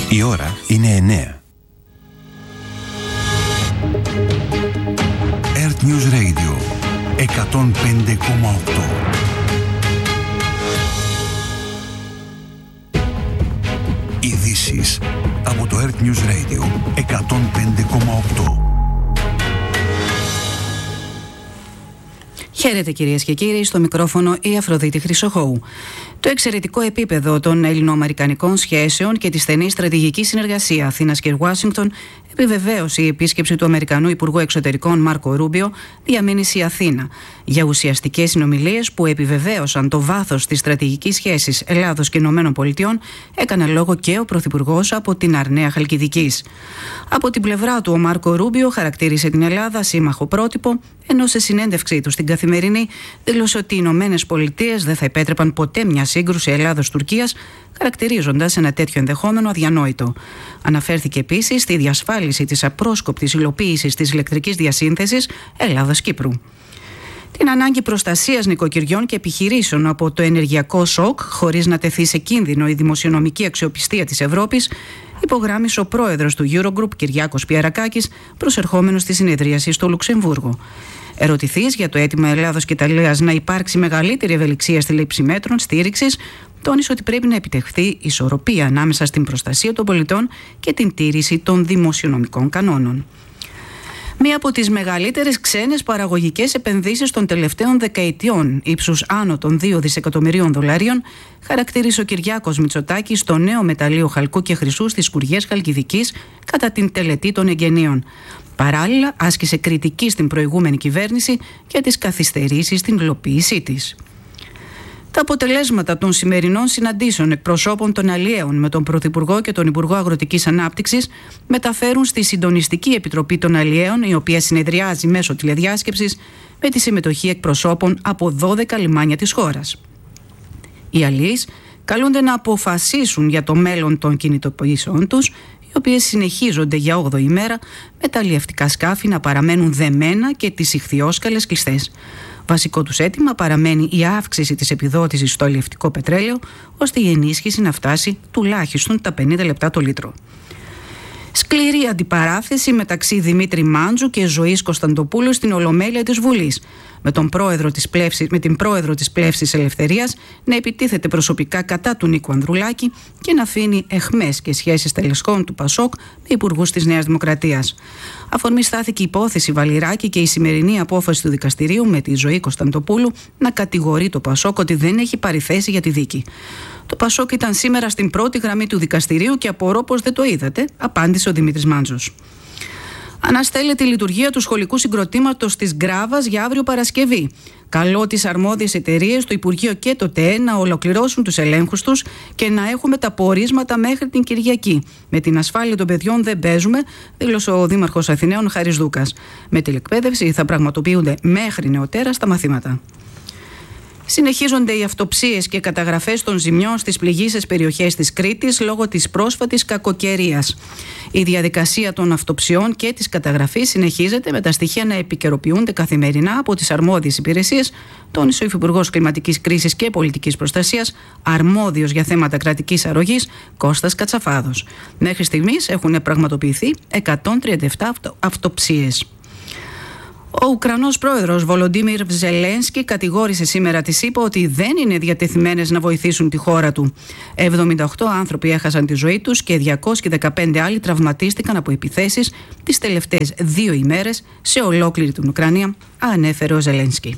Η ώρα είναι 9. Earth News Radio 105,8. Ειδήσεις από το Earth News Radio 105,8. Χαίρετε κυρίες και κύριοι, στο μικρόφωνο η Αφροδίτη Χρυσοχώου. Το εξαιρετικό επίπεδο των ελληνοαμερικανικών σχέσεων και τη στενή στρατηγική συνεργασία Αθήνας και Ουάσιγκτον επιβεβαίωσε η επίσκεψη του Αμερικανού Υπουργού Εξωτερικών Μάρκο Ρούμπιο διαμήνυση η Αθήνα για ουσιαστικές συνομιλίες που επιβεβαίωσαν το βάθος της στρατηγικής σχέσης Ελλάδος και Ηνωμένων Πολιτειών, έκανε λόγο και ο Πρωθυπουργός από την Αρναία Χαλκιδικής. Από την πλευρά του, ο Μάρκο Ρούμπιο χαρακτήρισε την Ελλάδα σύμμαχο πρότυπο, ενώ σε συνέντευξή του στην Καθημερινή δήλωσε ότι οι Ηνωμένες Πολιτείες δεν θα επέτρεπαν ποτέ μια σύγκρουση Ελλάδος-Τουρκίας, χαρακτηρίζοντας ένα τέτοιο ενδεχόμενο αδιανόητο. Αναφέρθηκε επίσης στη διασφάλιση της απρόσκοπτης υλοποίησης της ηλεκτρικής διασύνθεσης Ελλάδας-Κύπρου. Την ανάγκη προστασίας νοικοκυριών και επιχειρήσεων από το ενεργειακό σοκ, χωρίς να τεθεί σε κίνδυνο η δημοσιονομική αξιοπιστία της Ευρώπης, υπογράμμισε ο πρόεδρος του Eurogroup, Κυριάκος Πιερακάκης, προσερχόμενος στη συνεδρίαση στο Λουξεμβούργο. Ερωτηθείς για το αίτημα Ελλάδος και Ιταλίας να υπάρξει μεγαλύτερη ευελιξία στη λήψη μέτρων στήριξης, τόνισε ότι πρέπει να επιτευχθεί ισορροπία ανάμεσα στην προστασία των πολιτών και την τήρηση των δημοσιονομικών κανόνων. Μία από τις μεγαλύτερες ξένες παραγωγικές επενδύσεις των τελευταίων δεκαετιών, ύψους άνω των 2 δισεκατομμυρίων δολαρίων, χαρακτήρισε ο Κυριάκος Μητσοτάκης στο νέο μεταλλείο χαλκού και χρυσού στις Σκουριές Χαλκιδικής κατά την τελετή των εγγενείων. Παράλληλα, άσκησε κριτική στην προηγούμενη κυβέρνηση για τις καθυστερήσεις στην υλοποίησή της. Τα αποτελέσματα των σημερινών συναντήσεων εκπροσώπων των αλλιέων με τον Πρωθυπουργό και τον Υπουργό Αγροτικής Ανάπτυξης μεταφέρουν στη Συντονιστική Επιτροπή των Αλλιέων, η οποία συνεδριάζει μέσω τηλεδιάσκεψης με τη συμμετοχή εκπροσώπων από 12 λιμάνια της χώρας. Οι αλλιείς καλούνται να αποφασίσουν για το μέλλον των κινητοποιήσεων τους, οι οποίες συνεχίζονται για 8η μέρα, με τα αλλιευτικά σκάφη να παραμένουν δεμένα και τις ιχθυόσκαλες κλειστές. Βασικό τους αίτημα παραμένει η αύξηση της επιδότησης στο αλλιευτικό πετρέλαιο, ώστε η ενίσχυση να φτάσει τουλάχιστον τα 50 λεπτά το λίτρο. Σκληρή αντιπαράθεση μεταξύ Δημήτρη Μάντζου και Ζωής Κωνσταντοπούλου στην Ολομέλεια της Βουλής, με την πρόεδρο της Πλεύσης Ελευθερίας να επιτίθεται προσωπικά κατά του Νίκου Ανδρουλάκη και να αφήνει αιχμές και σχέσεις τελεσχών του Πασόκ με υπουργούς της Νέας Δημοκρατίας. Αφορμή στάθηκε η υπόθεση Βαλιράκη και η σημερινή απόφαση του δικαστηρίου με τη Ζωή Κωνσταντοπούλου να κατηγορεί το Πασόκ ότι δεν έχει πάρει θέση για τη δίκη. Το Πασόκ ήταν σήμερα στην πρώτη γραμμή του δικαστηρίου και απορώ πως δεν το είδατε, απάντησε ο Δημήτρης Μάντζος. Αναστέλλεται η λειτουργία του σχολικού συγκροτήματος της Γκράβας για αύριο Παρασκευή. Καλώ τις αρμόδιες εταιρείες, το Υπουργείο και το ΤΕΕ να ολοκληρώσουν τους ελέγχους τους και να έχουμε τα πορίσματα μέχρι την Κυριακή. Με την ασφάλεια των παιδιών δεν παίζουμε, δήλωσε ο Δήμαρχος Αθηναίων Χάρης Δούκας. Με τηλεκπαίδευση θα πραγματοποιούνται μέχρι νεοτέρα στα μαθήματα. Συνεχίζονται οι αυτοψίες και καταγραφές των ζημιών στις πληγείσες περιοχές της Κρήτης λόγω της πρόσφατης κακοκαιρίας. Η διαδικασία των αυτοψιών και της καταγραφής συνεχίζεται, με τα στοιχεία να επικαιροποιούνται καθημερινά από τις αρμόδιες υπηρεσίες, τόνισε ο Υφυπουργός Κλιματικής Κρίσης και Πολιτικής Προστασίας, αρμόδιος για θέματα κρατικής αρρωγής, Κώστας Κατσαφάδος. Μέχρι στιγμής έχουν πραγματοποιηθεί 137 αυτοψίες. Ο Ουκρανός πρόεδρος Βολοντίμιρ Ζελένσκι κατηγόρησε σήμερα τη ΣΥΠΑ ότι δεν είναι διατεθειμένες να βοηθήσουν τη χώρα του. 78 άνθρωποι έχασαν τη ζωή τους και 215 άλλοι τραυματίστηκαν από επιθέσεις τις τελευταίες 2 ημέρες σε ολόκληρη την Ουκρανία, ανέφερε ο Ζελένσκι.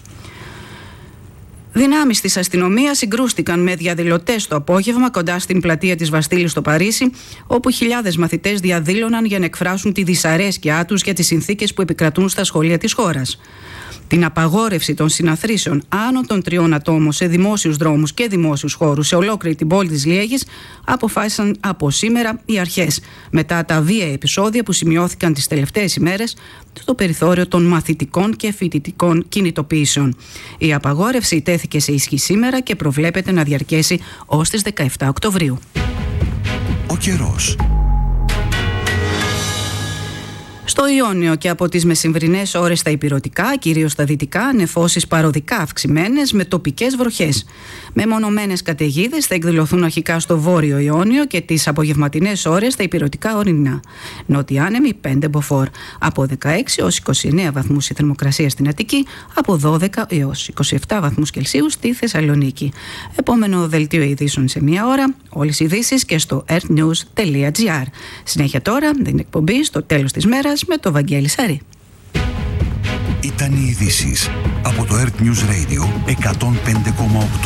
Δυνάμεις της αστυνομίας συγκρούστηκαν με διαδηλωτές το απόγευμα κοντά στην πλατεία της Βαστίλης στο Παρίσι, όπου χιλιάδες μαθητές διαδήλωναν για να εκφράσουν τη δυσαρέσκειά τους για τις συνθήκες που επικρατούν στα σχολεία της χώρας. Την απαγόρευση των συναθρήσεων άνω των 3 ατόμων σε δημόσιους δρόμους και δημόσιους χώρους σε ολόκληρη την πόλη της Λιέγης αποφάσισαν από σήμερα οι αρχές, μετά τα βίαια επεισόδια που σημειώθηκαν τις τελευταίες ημέρες στο περιθώριο των μαθητικών και φοιτητικών κινητοποιήσεων. Η απαγόρευση τέθηκε σε ισχύ σήμερα και προβλέπεται να διαρκέσει ως τις 17 Οκτωβρίου. Ο καιρός. Στο Ιόνιο και από τις μεσημβρινές ώρες στα ηπειρωτικά, κυρίως στα δυτικά, νεφώσεις παροδικά αυξημένες με τοπικές βροχές. Μεμονωμένες καταιγίδες θα εκδηλωθούν αρχικά στο Βόρειο Ιόνιο και τις απογευματινές ώρες στα ηπειρωτικά ορεινά. Νότια άνεμη 5 μποφόρ. Από 16 έως 29 βαθμούς η θερμοκρασία στην Αττική, από 12 έως 27 βαθμούς Κελσίου στη Θεσσαλονίκη. Επόμενο δελτίο ειδήσεων σε μία ώρα. Όλες οι ειδήσεις και στο earthnews.gr. Συνέχεια τώρα την εκπομπή στο τέλος της μέρας με το Βαγγέλη Σαρή. Ήταν οι ειδήσεις από το Earth News Radio 105,8.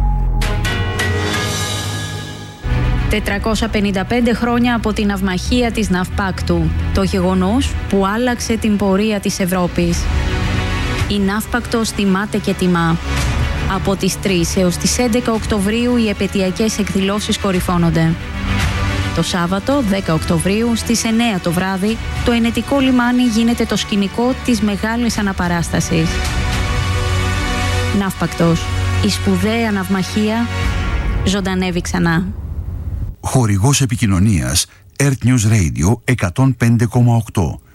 455 χρόνια από την ναυμαχία της Ναυπάκτου, το γεγονός που άλλαξε την πορεία της Ευρώπης. Η Ναύπακτος τιμάται και τιμά. Από τις 3 έως τις 11 Οκτωβρίου οι επαιτειακές εκδηλώσεις κορυφώνονται. Το Σάββατο 10 Οκτωβρίου στις 9 το βράδυ το ενετικό λιμάνι γίνεται το σκηνικό της μεγάλης αναπαράστασης. Ναύπακτος, η σπουδαία ναυμαχία ζωντανεύει ξανά. Χορηγός επικοινωνίας Earth News Radio 105,8.